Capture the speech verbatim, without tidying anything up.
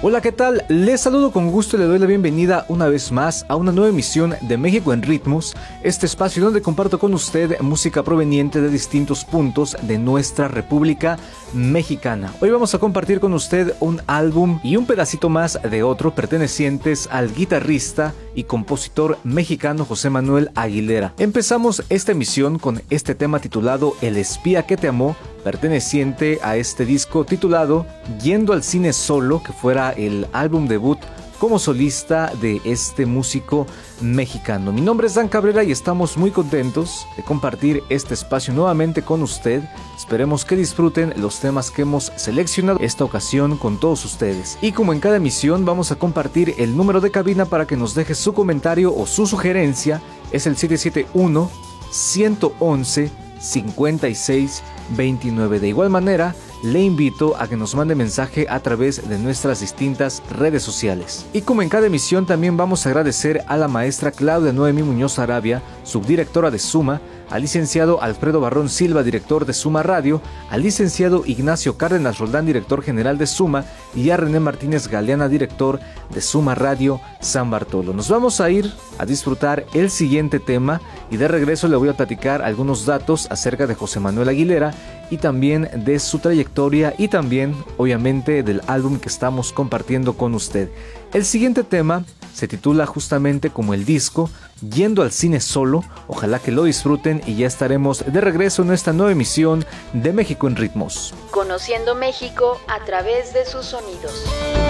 Hola, ¿qué tal? Les saludo con gusto y le doy la bienvenida una vez más a una nueva emisión de México en Ritmos, este espacio donde comparto con usted música proveniente de distintos puntos de nuestra República Mexicana. Hoy vamos a compartir con usted un álbum y un pedacito más de otro pertenecientes al guitarrista y compositor mexicano José Manuel Aguilera. Empezamos esta emisión con este tema titulado El espía que te amó, perteneciente a este disco titulado Yendo al cine solo, que fuera el álbum debut como solista de este músico mexicano. Mi nombre es Dan Cabrera y estamos muy contentos de compartir este espacio nuevamente con usted. Esperemos que disfruten los temas que hemos seleccionado esta ocasión con todos ustedes. Y como en cada emisión vamos a compartir el número de cabina para que nos deje su comentario o su sugerencia. Es el siete siete uno, uno uno uno, cinco seis dos nueve. De igual manera, le invito a que nos mande mensaje a través de nuestras distintas redes sociales. Y como en cada emisión, también vamos a agradecer a la maestra Claudia Noemí Muñoz Arabia, subdirectora de Suma, al licenciado Alfredo Barrón Silva, director de Suma Radio, al licenciado Ignacio Cárdenas Roldán, director general de Suma, y a René Martínez Galeana, director de Suma Radio San Bartolo. Nos vamos a ir a disfrutar el siguiente tema y de regreso le voy a platicar algunos datos acerca de José Manuel Aguilera y también de su trayectoria y también, obviamente, del álbum que estamos compartiendo con usted. El siguiente tema se titula justamente como el disco, Yendo al cine solo. Ojalá que lo disfruten y ya estaremos de regreso en esta nueva emisión de México en Ritmos. Conociendo México a través de sus sonidos.